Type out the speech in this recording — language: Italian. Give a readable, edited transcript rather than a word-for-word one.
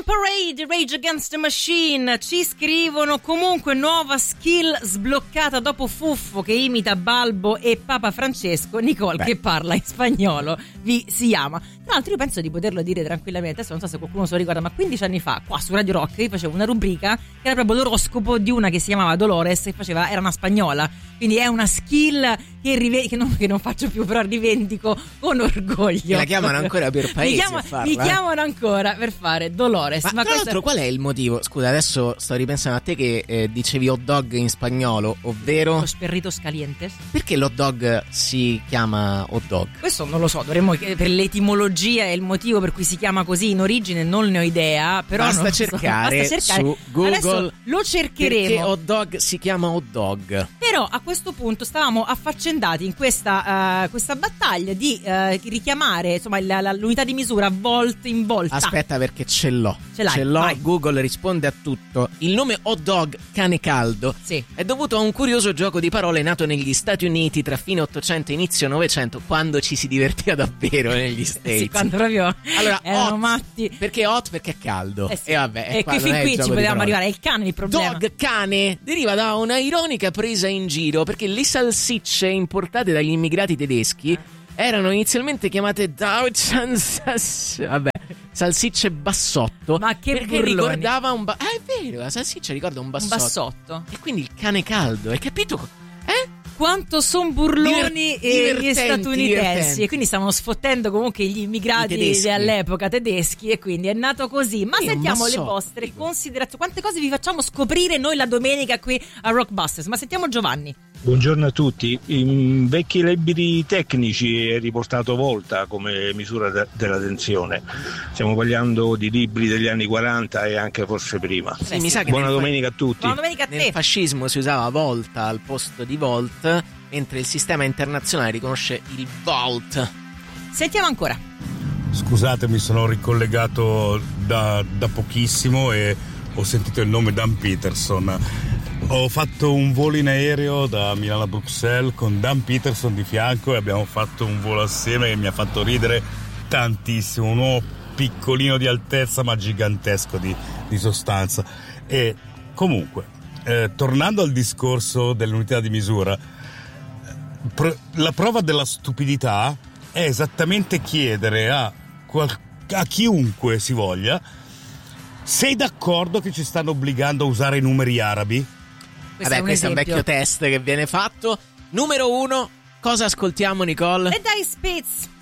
Parade, Rage Against the Machine. Ci scrivono comunque nuova skill sbloccata dopo Fuffo che imita Balbo e Papa Francesco. Nicole che parla in spagnolo si ama. Tra l'altro io penso di poterlo dire tranquillamente. Adesso non so se qualcuno se lo ricorda, ma 15 anni fa qua su Radio Rock io facevo una rubrica che era proprio l'oroscopo di una che si chiamava Dolores e era una spagnola. Quindi è una skill che non faccio più, però rivendico con orgoglio. La chiamano ancora per paesi mi chiamano ancora per fare Dolores. Ma tra l'altro qual è il motivo? Scusa, adesso sto ripensando a te che dicevi hot dog in spagnolo, ovvero Los perritos calientes. Perché l'hot dog si chiama hot dog? Questo non lo so, dovremmo per l'etimologia e il motivo per cui si chiama così in origine non ne ho idea, però basta cercare su Google. Adesso lo cercheremo. Perché hot dog si chiama hot dog. Però a questo punto stavamo affaccendati in questa battaglia di richiamare insomma l'unità di misura volt in volta. Aspetta, perché ce l'ho. Ce l'hai, vai. Google risponde a tutto. Il nome hot dog, cane caldo, è dovuto a un curioso gioco di parole nato negli Stati Uniti tra fine 800 e inizio 900, quando ci si divertiva davvero negli States. Sì, quando proprio erano hot, matti. Perché hot? Perché è caldo. Sì. E vabbè, e qui fin qui ci potevamo arrivare. È il cane il problema. Dog, cane, deriva da una ironica presa in giro, perché le salsicce importate dagli immigrati tedeschi erano inizialmente chiamate salsicce bassotto. Ma che perché burloni. Ricordava un è vero, la salsiccia ricorda un bassotto. E quindi il cane caldo, hai capito? Quanto sono burloni gli statunitensi divertenti. E quindi stavano sfottendo comunque gli immigrati all'epoca tedeschi e quindi è nato così. Ma sentiamo le vostre considerazioni. Quante cose vi facciamo scoprire noi la domenica qui a Rockbusters. Ma sentiamo Giovanni. Buongiorno a tutti. In vecchi libri tecnici è riportato volta come misura della tensione. Stiamo parlando di libri degli anni 40 e anche forse prima. Mi sa che buona domenica a tutti. Buona domenica a te. Nel fascismo si usava volta al posto di volt, mentre il sistema internazionale riconosce il volt. Sentiamo ancora. Scusate, mi sono ricollegato da pochissimo e ho sentito il nome Dan Peterson. Ho fatto un volo in aereo da Milano a Bruxelles con Dan Peterson di fianco e abbiamo fatto un volo assieme che mi ha fatto ridere tantissimo. Un uomo piccolino di altezza ma gigantesco di sostanza. E comunque, tornando al discorso dell'unità di misura, la prova della stupidità è esattamente chiedere a chiunque si voglia: sei d'accordo che ci stanno obbligando a usare i numeri arabi? Questo è un vecchio test che viene fatto. Numero 1, cosa ascoltiamo, Nicole? E dai Spitz.